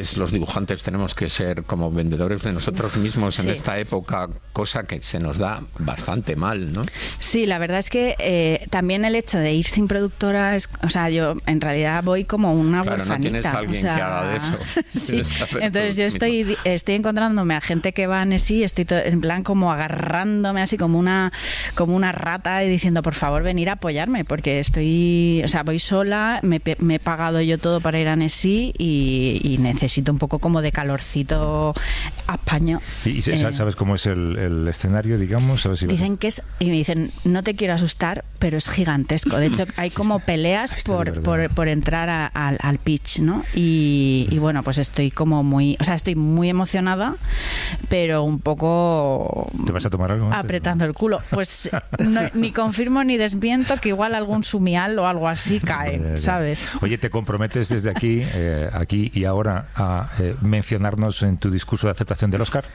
veces los dibujantes tenemos que ser como vendedores de nosotros mismos en esta época, cosa que se nos da bastante mal, ¿no? Sí, la verdad es que también el hecho de ir sin productora, o sea, yo en realidad voy como una huerfanita. No tienes a alguien que haga de eso. Sí. Entonces yo estoy encontrándome a gente que va a Annecy, estoy en plan como agarrándome así como una rata y diciendo, por favor, venir a apoyarme, porque voy sola, me he pagado yo todo para ir a Annecy y necesito un poco como de calorcito a España. ¿Y sabes cómo es el escenario, digamos? ¿Sabes si dicen y me dicen, no te quiero asustar, pero es gigantesco. De hecho, hay como peleas por entrar al pitch, ¿no? Y bueno, pues estoy muy emocionada, pero un poco... ¿Te vas a tomar algo? Apretando el culo. Pues ni confirmo ni desmiento que igual algún sumial o algo así cae, ¿sabes? Oye, ¿te comprometes desde aquí y ahora a mencionarnos en tu discurso de aceptación del Oscar?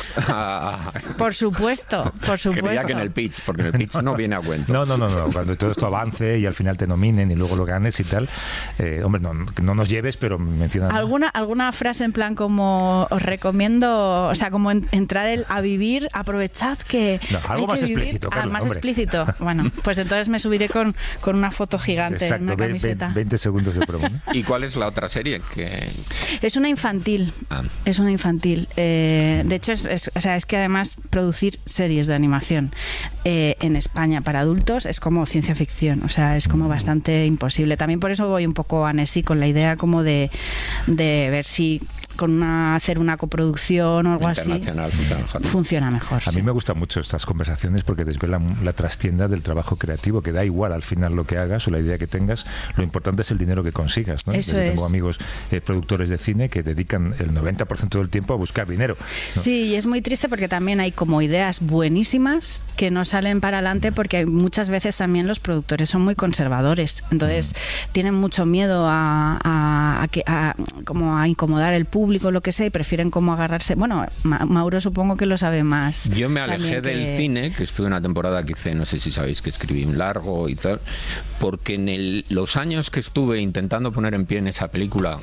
Por supuesto. Creía que en el pitch, porque en el pitch no viene a cuento. No. Cuando todo esto avance y al final te nominen y luego lo ganes y tal, hombre, no nos lleves, pero menciona. ¿Alguna frase en plan como os recomiendo, o sea, como entrar a vivir, aprovechad que... No, algo más explícito, Carlos, más hombre. Explícito. Bueno, pues entonces me subiré con una foto gigante. Exacto, en una camiseta. 20 segundos de promo, ¿no? ¿Y cuál es la otra serie? Es una infantil. Es una infantil. De hecho, es que además producir series de animación en España para adultos es como ciencia ficción, o sea, es como bastante imposible. También por eso voy un poco a Annecy con la idea como de ver si hacer una coproducción o algo así funciona mejor. A mí me gustan mucho estas conversaciones porque desvelan la trastienda del trabajo creativo, que da igual al final lo que hagas o la idea que tengas, lo importante es el dinero que consigas, ¿no? Eso Tengo amigos productores de cine que dedican el 90% del tiempo a buscar dinero, ¿no? Sí, y es muy triste porque también hay como ideas buenísimas que no salen para adelante porque muchas veces también los productores son muy conservadores, entonces tienen mucho miedo a incomodar el público, lo que sea, y prefieren como agarrarse. Bueno, Mauro supongo que lo sabe más. Yo me alejé del cine, que estuve una temporada que hice, no sé si sabéis que escribí un largo y tal, porque en los años que estuve intentando poner en pie en esa película,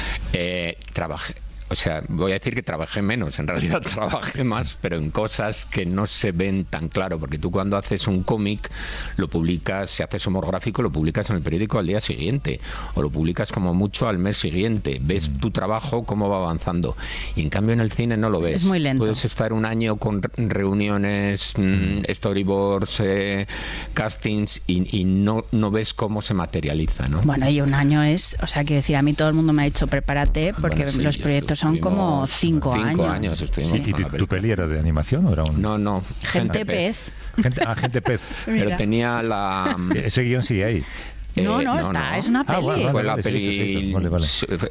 trabajé. O sea, voy a decir que trabajé menos, en realidad trabajé más, pero en cosas que no se ven tan claro, porque tú cuando haces un cómic, lo publicas, si haces humor gráfico, lo publicas en el periódico al día siguiente, o lo publicas como mucho al mes siguiente, ves tu trabajo, cómo va avanzando, y en cambio en el cine no lo ves. Es muy lento. Puedes estar un año con reuniones, storyboards, castings, y no ves cómo se materializa, ¿no? Bueno, y un año o sea, que decir, a mí todo el mundo me ha dicho, prepárate, porque bueno, sí, los proyectos son como 5 años. 5 años estuvimos. ¿Y tu peli era de animación o era un...? No. Gente pez. Gente pez. Pero tenía la... Ese guión sigue ahí. No, es una peli. Vale, fue la peli. Vale.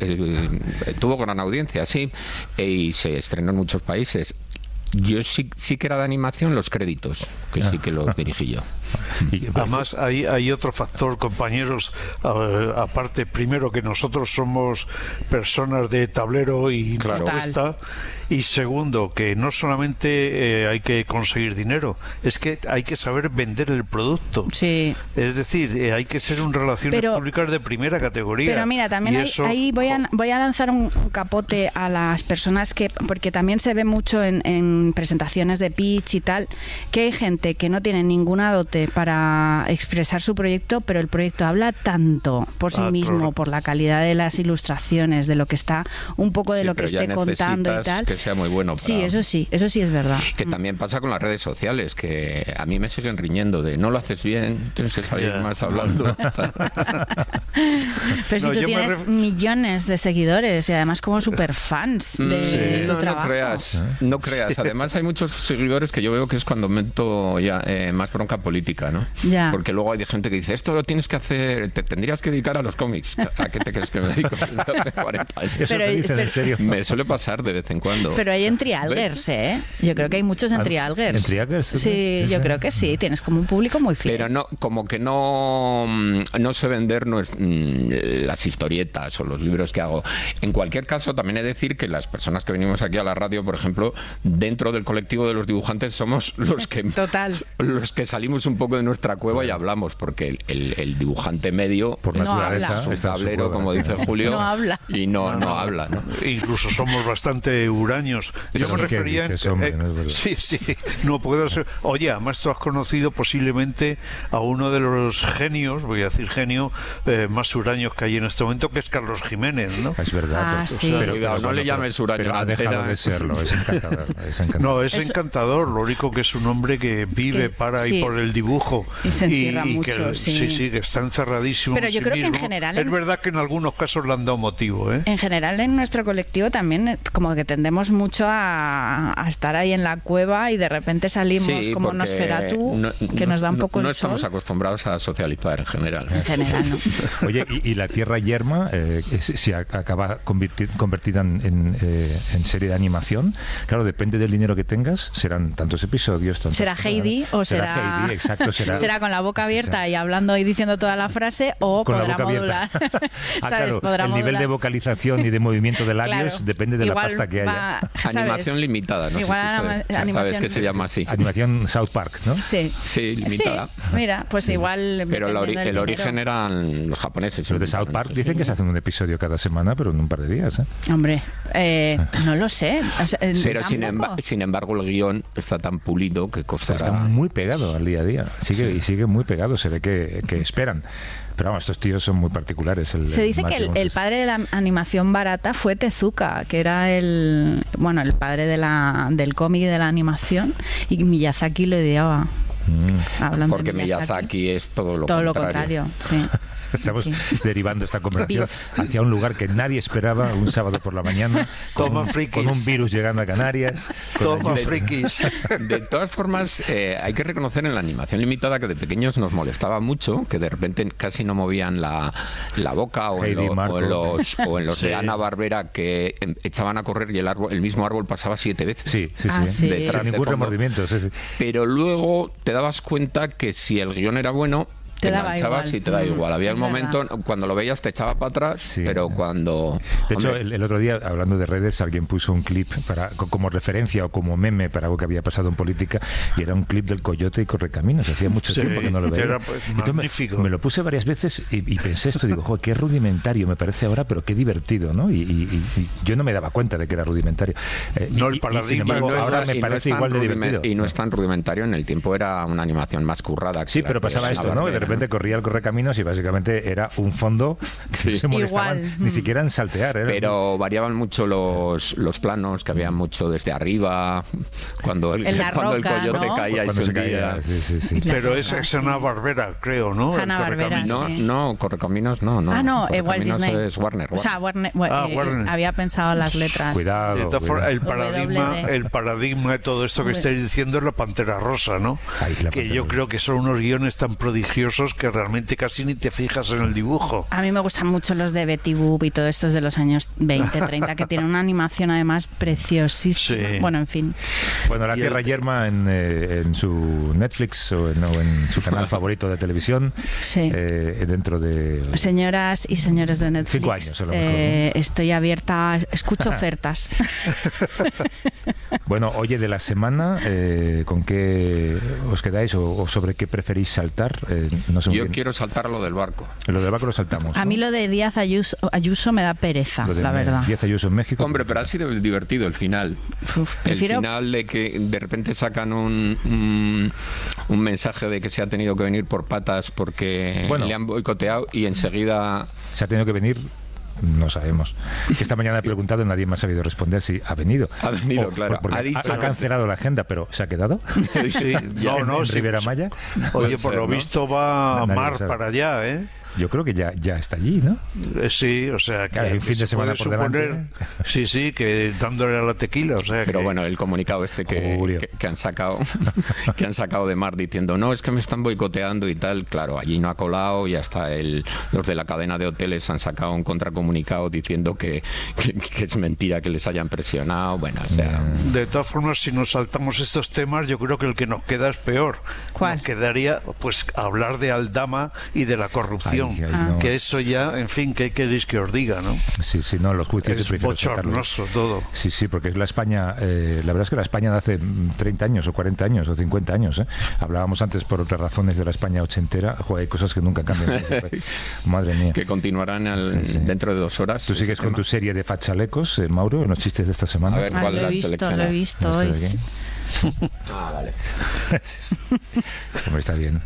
Tuvo gran audiencia, sí, y se estrenó en muchos países. Yo sí que era de animación los créditos, que sí que los dirigí yo. Además hay otro factor, compañeros, aparte, primero que nosotros somos personas de tablero y propuesta, y segundo que no solamente hay que conseguir dinero, es que hay que saber vender el producto. Sí. Es decir, hay que ser un relaciones públicas de primera categoría. Pero mira, también ahí voy a lanzar un capote a las personas porque también se ve mucho en presentaciones de pitch y tal, que hay gente que no tiene ninguna dote para expresar su proyecto, pero el proyecto habla tanto por sí mismo, claro, por la calidad de las ilustraciones, de lo que está, un poco de lo que esté contando y tal. Que sea muy bueno. Sí, eso sí es verdad. Que también pasa con las redes sociales, que a mí me siguen riñendo de no lo haces bien, tienes que salir más hablando. Pero si tú tienes millones de seguidores y además como superfans de tu trabajo. No creas. Además hay muchos seguidores que yo veo que es cuando meto ya más bronca política, ¿no? Ya. Porque luego hay gente que dice, esto lo tienes que hacer, te tendrías que dedicar a los cómics. ¿A qué te crees que me dedico? Hace 40 años. Eso te dicen en serio. Me suele pasar de vez en cuando. Pero hay en trialgers, ¿eh? Yo creo que hay muchos en trialgers. ¿En trialgers? Sí, yo creo que sí. Tienes como un público muy fiel. Pero no, como que no sé vender las historietas o los libros que hago. En cualquier caso, también he de decir que las personas que venimos aquí a la radio, por ejemplo, dentro del colectivo de los dibujantes somos los que Total. los que salimos un un poco de nuestra cueva y hablamos, porque el dibujante medio, por naturaleza, es un tablero, como dice Julio, no habla. Y no habla, ¿no? Incluso somos bastante huraños. Yo me refería... sí, no puedo ser... Oye, además tú has conocido posiblemente a uno de los genios, voy a decir genio, más huraños que hay en este momento, que es Carlos Jiménez, ¿no? Es verdad. Sí. Pero no le llames huraño. Pero ha dejado de serlo, es encantador. No, es encantador, lo único que es un hombre que vive para y por el dibujo. Y se encierra mucho, que, sí, que está encerradísimo. Pero yo creo que en general... Es verdad que en algunos casos le han dado motivo, ¿eh? En general en nuestro colectivo también como que tendemos mucho a estar ahí en la cueva y de repente salimos como Nosferatu, que nos da un poco el sol. No estamos acostumbrados a socializar en general. En general, no. Oye, y la Tierra Yerma, si acaba convertida en serie de animación, claro, depende del dinero que tengas, serán tantos episodios. ¿Será Heidi o será Heidi, exacto, será con la boca abierta y hablando y diciendo toda la frase, o con podrá modular? Claro, el nivel de vocalización y de movimiento de labios depende de la pasta que haya. Animación limitada, ¿no? Igual sabes que se llama así. Animación South Park, ¿no? Sí, limitada. Sí, mira, pues igual... Pero el origen eran los japoneses. Los de South Park dicen que se hacen un episodio cada semana, pero en un par de días, ¿eh? Hombre, no lo sé. Pero sin embargo el guión está tan pulido que costará... Está muy pegado al día a día. Sigue muy pegado. Se ve que esperan. Pero vamos, estos tíos son muy particulares. Se dice que el padre de la animación barata fue Tezuka, que era el padre del cómic y de la animación, y Miyazaki lo ideaba. Porque Miyazaki es todo lo contrario. Sí. Estamos derivando esta conversación hacia un lugar que nadie esperaba un sábado por la mañana, con un virus llegando a Canarias. Toma frikis. De todas formas, hay que reconocer en la animación limitada que de pequeños nos molestaba mucho, que de repente casi no movían la boca, o en los de Hanna-Barbera, que echaban a correr y el mismo árbol pasaba 7 veces. Sí. Sin ningún remordimiento. Sí. Pero luego te dabas cuenta que si el guión era bueno, te enganchabas y te da igual. Había un momento cuando lo veías te echaba para atrás, pero cuando... De hecho, el otro día, hablando de redes, alguien puso un clip como referencia o como meme para algo que había pasado en política, y era un clip del Coyote y Correcaminos. Hacía mucho tiempo que no lo veía. Era magnífico. Me lo puse varias veces y pensé esto, digo, joder, qué rudimentario me parece ahora, pero qué divertido, ¿no? Y yo no me daba cuenta de que era rudimentario. El paradigma ahora me parece igual de divertido. Y no es tan rudimentario, en el tiempo era una animación más currada. Sí, pero pasaba esto, ¿no? De repente corría el Correcaminos y básicamente era un fondo que no se molestaban ni siquiera en saltear. Pero variaban mucho los planos, que había mucho desde arriba, cuando el coyote caía y se hundía. Sí. Pero es Hanna-Barbera, creo, ¿no? Hanna-Barbera, No, Correcaminos no. Walt Disney. Es Warner. O sea, Warner. Había pensado las letras. Cuidado. El paradigma de todo esto que estáis diciendo es la Pantera Rosa, ¿no? Que yo creo que son unos guiones tan prodigiosos que realmente casi ni te fijas en el dibujo. A mí me gustan mucho los de Betty Boop y todos estos de los años 20, 30, que tienen una animación además preciosísima. Sí. Bueno, en fin. Bueno, La Tierra Yerma en su Netflix o en su canal favorito de televisión. Sí. Dentro de... Señoras y señores de Netflix. 5 años a lo mejor, ¿no? Estoy abierta, escucho ofertas. Bueno, oye, de la semana, ¿con qué os quedáis o sobre qué preferís saltar? No sé. Yo quiero saltar a lo del barco. Lo del barco lo saltamos, ¿no? A mí lo de Díaz Ayuso me da pereza, la verdad. Díaz Ayuso en México. Hombre, pero ha sido divertido el final. El final de que de repente sacan un mensaje de que se ha tenido que venir por patas porque le han boicoteado y enseguida... Se ha tenido que venir... No sabemos. Esta mañana he preguntado y nadie me ha sabido responder si ha venido. Ha venido, claro. Ha cancelado la agenda, pero ¿se ha quedado? Sí, en Rivera Maya. Oye, por lo visto va Mar para allá, ¿eh? Yo creo que ya está allí, ¿no? Sí, o sea, que hay un fin de semana por delante. Sí, que dándole a la tequila, o sea. Pero bueno, el comunicado que han sacado de Mar diciendo, no, es que me están boicoteando y tal, claro, allí no ha colado, y hasta los de la cadena de hoteles han sacado un contracomunicado diciendo que es mentira que les hayan presionado, bueno, o sea... De todas formas, si nos saltamos estos temas, yo creo que el que nos queda es peor. ¿Cuál? Nos quedaría, pues, hablar de Aldama y de la corrupción acusación. Que eso ya, en fin, ¿qué queréis que os diga, no? Sí, no, los juicios es bochornoso todo. Sí, porque es la España, la verdad es que la España de hace 30 años o 40 años o 50 años, hablábamos antes por otras razones de la España ochentera, hay cosas que nunca cambian. Madre mía. Que continuarán dentro de 2 horas. ¿Tú sigues con tu serie de fachalecos, Mauro, en los chistes de esta semana? A ver, ¿cuál lo he visto hoy. Vale. Hombre, está bien.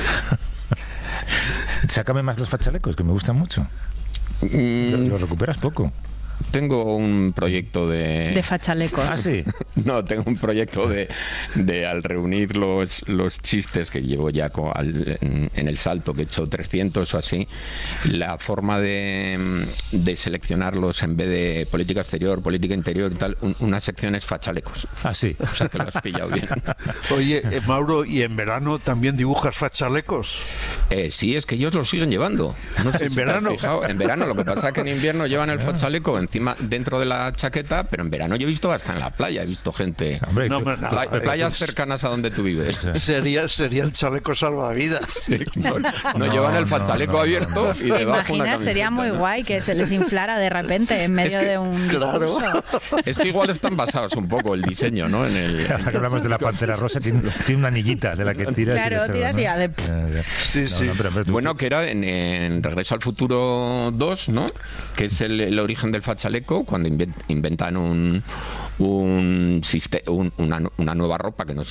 Sácame más los fachalecos, que me gustan mucho. Lo recuperas poco. Tengo un proyecto de fachalecos. Ah, sí. No, tengo un proyecto de al reunir los chistes que llevo ya en el salto, que he hecho 300 o así, la forma de seleccionarlos en vez de política exterior, política interior y tal, una sección es fachalecos. Ah, sí. O sea que lo has pillado bien. Oye, Mauro, ¿y en verano también dibujas fachalecos? Sí, es que ellos lo siguen llevando. No sé ¿En si verano? te has fijado. En verano, lo que pasa es que en invierno llevan el fachaleco encima dentro de la chaqueta, pero en verano yo he visto hasta en la playa, he visto gente. Hombre, playas cercanas a donde tú vives. Sería el chaleco salvavidas. Sí, no llevan el fachaleco abierto y debajo una camiseta. Sería muy guay que se les inflara de repente en medio de un discurso. Es que igual están basados un poco el diseño, ¿no? Ahora que hablamos de la Pantera Rosa, tiene una anillita de la que tiras. Claro, tiras y ya de... Sí. Bueno, que era en Regreso al Futuro 2, ¿no? Que es el origen del fachaleco, cuando inventan una nueva ropa que no